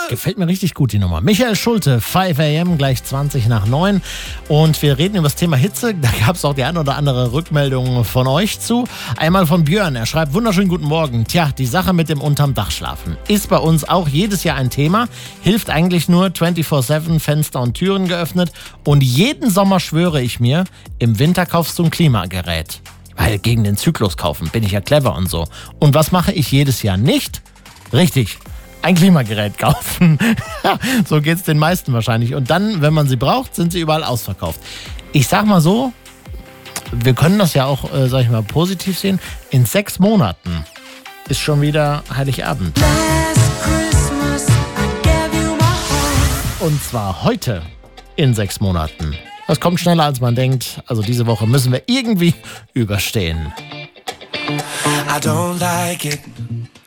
Gefällt mir richtig gut, die Nummer. Michael Schulte, 5 AM, gleich 20 nach 9. Und wir reden über das Thema Hitze. Da gab es auch die ein oder andere Rückmeldung von euch zu. Einmal von Björn. Er schreibt, wunderschönen guten Morgen. Tja, die Sache mit dem unterm Dach schlafen ist bei uns auch jedes Jahr ein Thema. Hilft eigentlich nur 24/7 Fenster und Türen geöffnet. Und jeden Sommer schwöre ich mir, im Winter kaufst du ein Klimagerät. Weil gegen den Zyklus kaufen, bin ich ja clever und so. Und was mache ich jedes Jahr nicht? Richtig, ein Klimagerät kaufen. So geht's den meisten wahrscheinlich. Und dann, wenn man sie braucht, sind sie überall ausverkauft. Ich sag mal so, wir können das ja auch, sag ich mal, positiv sehen. In 6 Monaten ist schon wieder Heiligabend. Und zwar heute in 6 Monaten. Das kommt schneller, als man denkt. Also diese Woche müssen wir irgendwie überstehen. I don't like it